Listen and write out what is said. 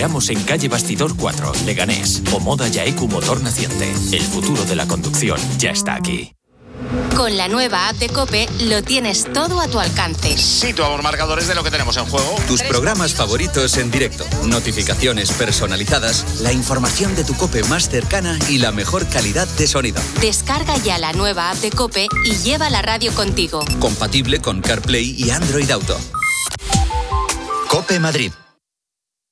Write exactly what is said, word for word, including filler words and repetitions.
esperamos en calle Bastidor cuatro, Leganés, o Moda Yaeku Motor Naciente. El futuro de la conducción ya está aquí. Con la nueva app de COPE lo tienes todo a tu alcance. Situamos marcadores de lo que tenemos en juego. Tus programas favoritos en directo, notificaciones personalizadas, la información de tu COPE más cercana y la mejor calidad de sonido. Descarga ya la nueva app de COPE y lleva la radio contigo. Compatible con CarPlay y Android Auto. COPE Madrid.